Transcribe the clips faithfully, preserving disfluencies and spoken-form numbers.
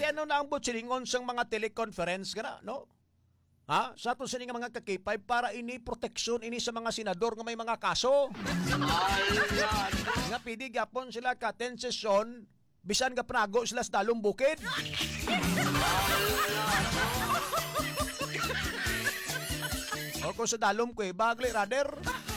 Kaya ano na ang butsilingon sang mga teleconference gana, no? Ha? Sa ato sini nga mga ka-K five para ini proteksyon ini sa mga senador nga may mga kaso. Nga pidi gyapon sila ka ten session bisan nga panago sila sa dalong bukid. O kung sa dalom ko eh, bagli rather.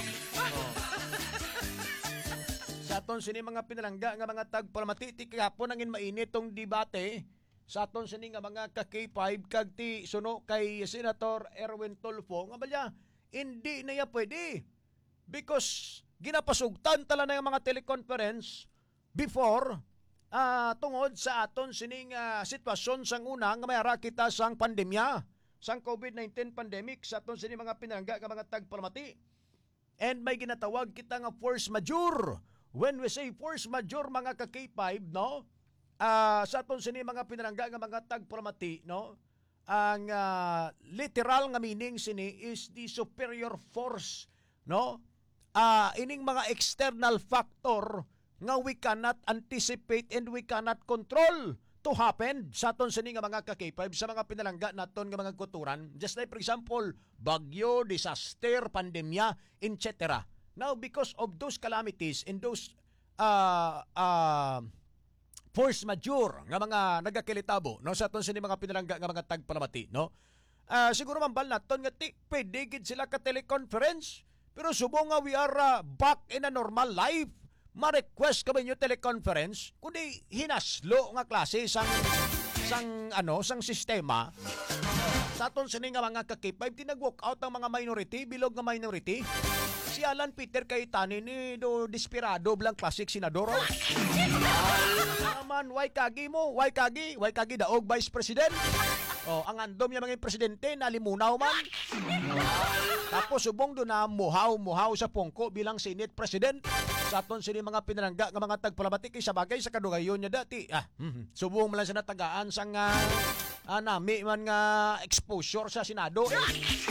Sa aton sini mga pinalangga nga mga tagpalamati kahapon nangin mainit tong debate sa aton sini nga mga ka-K five kag ti suno kay Senator Erwin Tulfo nga balya hindi na ya pwede because ginapasugtan tala na yung mga teleconference before uh, tungod sa aton sining uh, sitwasyon sang una nga mayara kita sang pandemya sang COVID nineteen pandemic sa aton sini mga pinangga nga mga tagpalamati and may ginatawag kita nga force majeure. When we say force majeure mga ka-K five, no? Uh, sa aton sini mga pinarangga nga mga tagpalamati, no? Ang uh, literal nga meaning sini is the superior force, no? Uh, ining mga external factor nga we cannot anticipate and we cannot control to happen sa aton sini nga mga ka-K five sa mga pinalangga naton nga mga kuturan. Just like for example, bagyo, disaster, pandemya, et cetera. Now, because of those calamities and those uh, uh, force majeure nga mga nagakilitabo no sa aton sini mga pinalangga nga mga tagpalamati, no? Uh, siguro mambal naton nga ti pwede gid sila ka teleconference pero subong nga we are uh, back in a normal life. Ma-request kami nyo teleconference kundi hinaslo nga klase sang sang ano sang sistema sa aton sini nga mga ka-K five tinag-walk out ang mga minority bilog nga minority. Si Alan Peter Cayetano ni do desperado blang classic senador. Naman, why kagi mo? Why kagi? Why kagi daog vice president? Oh, ang andom yung mga presidente nalimunaw man. Tapos subong do na muhaw-muhaw sa pungko bilang Senate President. Sa aton sini mga pinalangga nga mga tagpalamati kay sa bagay sa kadugayon niya dati. Ah, mm, subong man lang sa natagaan sang uh, uh, nami man nga exposure sa Senado. Eh.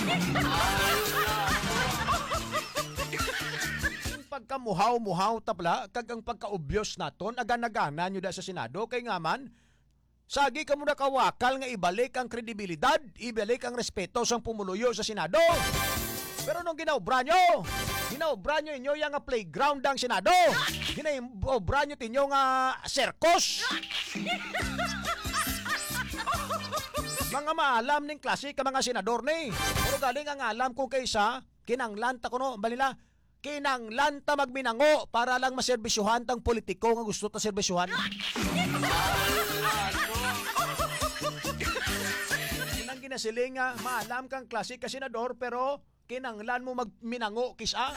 Pagkamuhaw-muhaw tapla kag ang pagka-obvious naton aga-nagana nyo da sa Senado kay nga man sagi ka muna kawakal nga ibalik ang kredibilidad, ibalik ang respeto sang pumuluyo sa Senado. Pero nung ginaobra nyo, ginaobra nyo inyo yung playground ang Senado, ginaobra nyo tinyo nga circus. Mga maalam ning klase ka mga senador ni. Pero galing ang alam ko kaysa kinanglanta ko no, balila kinanglanta magminango para lang maserbisyuhan tang politiko nga gusto ta serbisyuhan. Nang ginasiling nga maalam kang klase ka senador pero kinanglan mo magminango kisa.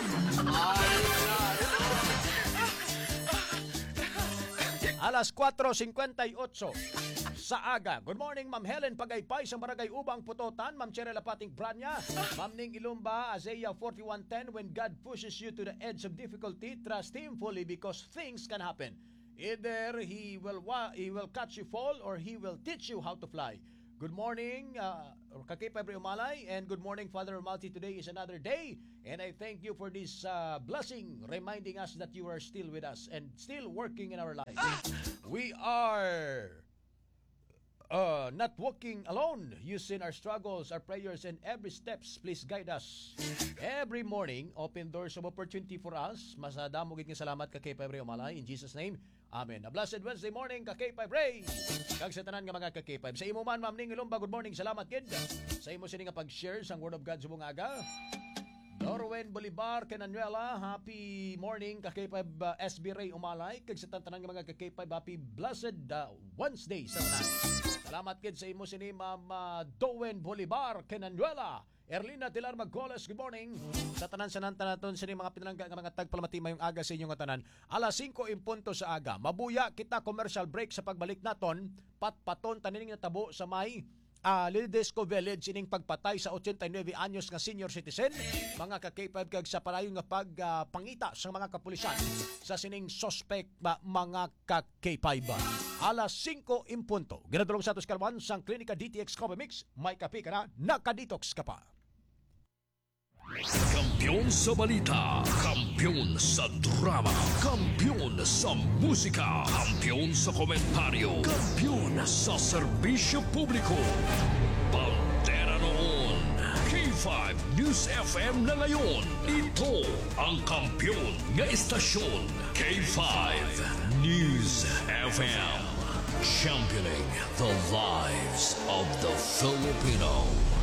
Alas four fifty-eight sa aga. Good morning, Ma'am Helen Pagaypay sa Barangay Ubang Putotan, Ma'am Cheryl Lapating Branya, Ma'am Ning Ilumba, Isaiah forty-one ten, when God pushes you to the edge of difficulty, trust Him fully because things can happen. Either He will wa- He will catch you fall or He will teach you how to fly. Good morning, uh, Kakay Pebre Umalay, and good morning, Father Romalti. Today is another day, and I thank you for this uh, blessing, reminding us that you are still with us and still working in our lives. We are Uh, not walking alone, using our struggles, our prayers, and every steps. Please guide us. Every morning, open doors of opportunity for us. Masadamo gid nga salamat Kakay Pebre Umalay. In Jesus' name, Amen. A blessed Wednesday morning, Kakay Pebre. Kag sa tanan nga mga Kakay Pebre. Sa imo man, Ma'am Ning Ilumba, good morning. Salamat gid. Sa imo sini nga pag-share sang Word of God sa bungaga. Norwen Bolivar, Cananuela, happy morning, Kakay Pebre, uh, S B Ray Umalay. Kag sa tanan nga mga Kakay Pebre, happy blessed uh, Wednesday sa tanan. Salamat kid sa imo sini Ma'am uh, Dowen Bolivar, Cananuela. Erlina Tilar Magcoles, good morning. Sa tanan sa nantan sini mga pinalangga nga mga tagpalamati mayong aga sa inyong tanan. Alas five in punto sa aga. Mabuya kita commercial break sa pagbalik naton. Patpaton tanining natabo sa may Uh, Lidesco Village ining pagpatay sa eighty-nine anyos nga senior citizen, mga ka-K five kag sa palayon nga pagpangita uh, sa mga kapulisan sa sining suspect ba, mga ka-K five. Alas five in punto. Ginadulong sa atos karon sang Klinika D T X Coffee Mix. May kape ka na, nakadetox ka pa. Kampiyon sa balita, kampiyon sa drama, kampiyon sa musika, kampiyon sa komentaryo, kampiyon sa serbisyo publiko. Bandera noon, K five News F M na ngayon. Ito ang kampiyon nga istasyon, K five News F M. Championing the lives of the Filipino.